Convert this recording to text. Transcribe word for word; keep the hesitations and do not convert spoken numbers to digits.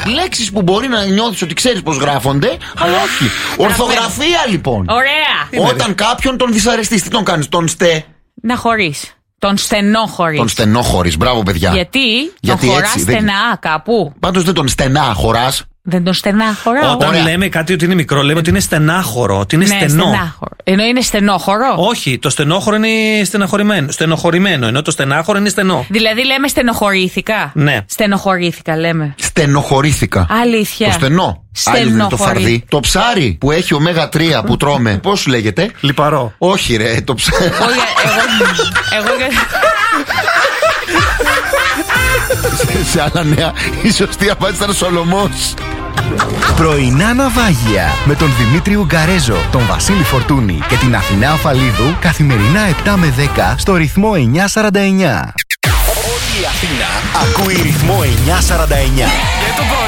Λέξεις που μπορεί να νιώθεις ότι ξέρεις πώς γράφονται, αλλά όχι. Ορθογραφία λοιπόν. Ωραία. Όταν κάποιον τον δυσαρεστείς, τι τον κάνεις, τον στε. Να χωρίς. Τον στενόχωρης. Τον στενόχωρης, μπράβο παιδιά. Γιατί, Γιατί τον χωράς έτσι, στενά δεν... κάπου. Πάντως δεν τον στενά χωράς. Δεν τον στενάχωρα. Όταν Ωραία. λέμε κάτι ότι είναι μικρό, λέμε ότι είναι στενάχωρο, ότι είναι Ναι, στενό. στενάχωρο. Ενώ είναι στενόχωρο. Όχι, το στενόχωρο είναι στεναχωρημένο, στενοχωρημένο, ενώ το στενάχωρο είναι στενό. Δηλαδή λέμε στενοχωρήθηκα. Ναι. Στενοχωρήθηκα λέμε. Στενοχωρήθηκα. Αλήθεια. Το στενό. Άλλη δεν είναι το φαρδί. Το ψάρι που έχει ωμέγα τρία που τρώμε, πώς λέγεται? Λιπαρό. Όχι ρε, το ψάρι. Εγώ, εγώ, εγώ, Σε άλλα νέα, η σωστή απάντηση ήταν Σολομός. Πρωινά ναυάγια με τον Δημήτρη Ουγκαρέζο, τον Βασίλη Φορτούνη και την Αθηνά Αφαλίδου καθημερινά επτά με δέκα στο ρυθμό εννιακόσια σαράντα εννιά. Όλη η Αθήνα ακούει ρυθμό εννιακόσια σαράντα εννιά.